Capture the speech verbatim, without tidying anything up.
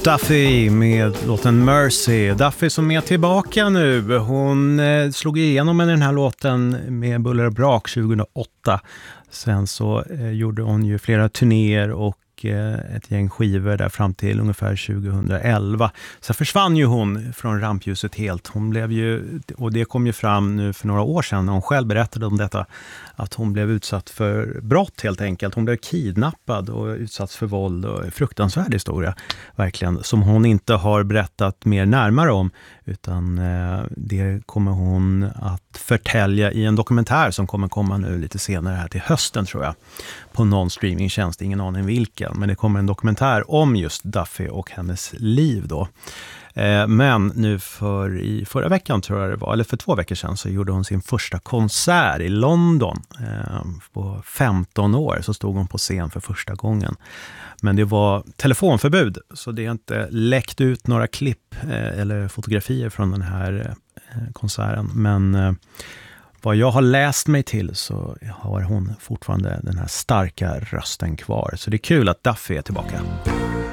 Duffy med låten Mercy. Duffy som är tillbaka nu. Hon eh, slog igenom med den här låten med Buller och Brak tjugohundraåtta. Sen så eh, gjorde hon ju flera turnéer och eh, ett gäng skivor där fram till ungefär tjugohundraelva. Så försvann ju hon från rampljuset helt. Hon blev ju, och det kom ju fram nu för några år sedan när hon själv berättade om detta, att hon blev utsatt för brott helt enkelt. Hon blev kidnappad och utsatt för våld och fruktansvärd historia verkligen, som hon inte har berättat mer närmare om, utan eh, det kommer hon att förtälja i en dokumentär som kommer komma nu lite senare här till hösten tror jag, på någon streamingtjänst, ingen aning vilken, men det kommer en dokumentär om just Duffy och hennes liv då. Men nu för i förra veckan tror jag det var, eller för två veckor sedan, så gjorde hon sin första konsert i London. På femton år så stod hon på scen för första gången. Men det var telefonförbud, så det är inte läckt ut några klipp eller fotografier från den här konserten. Men vad jag har läst mig till så har hon fortfarande den här starka rösten kvar. Så det är kul att Duffy är tillbaka.